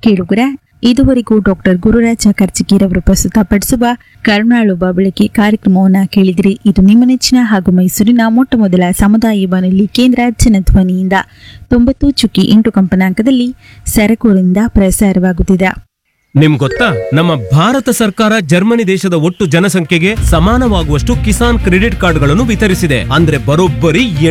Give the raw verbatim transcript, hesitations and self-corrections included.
ಕೇಳುಗರೆ, ಇದುವರೆಗೂ ಡಾಕ್ಟರ್ ಗುರುರಾಜ ಕರ್ಜಿಗಿರವರು ಪ್ರಸ್ತುತಪಡಿಸುವ ಕರುಣಾಳು ಬಾಬಳಿಕೆ ಕಾರ್ಯಕ್ರಮವನ್ನು ಕೇಳಿದಿರಿ. ಇದು ನಿಮ್ಮ ನೆಚ್ಚಿನ ಹಾಗೂ ಮೈಸೂರಿನ ಮೊಟ್ಟ ಮೊದಲ ಸಮುದಾಯ ಬಾನುಲಿ ಕೇಂದ್ರ ಜನಧ್ವನಿಯಿಂದ ತೊಂಬತ್ತು ಚುಕ್ಕಿ ಎಂಟು ಕಂಪನಾಂಕದಲ್ಲಿ ಸರಕೂರಿನಿಂದ ಪ್ರಸಾರವಾಗುತ್ತಿದೆ. ನಿಮ್ ಗೊತ್ತಾ, ನಮ್ಮ ಭಾರತ ಸರ್ಕಾರ ಜರ್ಮನಿ ದೇಶದ ಒಟ್ಟು ಜನಸಂಖ್ಯೆಗೆ ಸಮಾನವಾಗುವಷ್ಟು ಕಿಸಾನ್ ಕ್ರೆಡಿಟ್ ಕಾರ್ಡ್ಗಳನ್ನು ವಿತರಿಸಿದೆ. ಅಂದ್ರೆ ಬರೋಬ್ಬರಿ